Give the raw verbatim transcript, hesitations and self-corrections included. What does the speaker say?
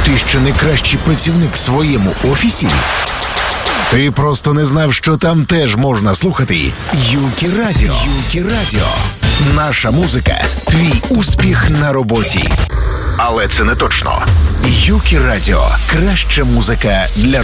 Ти що найкращий працівник в своєму офісі? Ти просто не знав, що там теж можна слухати Юкі Радіо. Юкі Радіо. Наша музика – твій успіх на роботі. Але це не точно. Юкі Радіо – краща музика для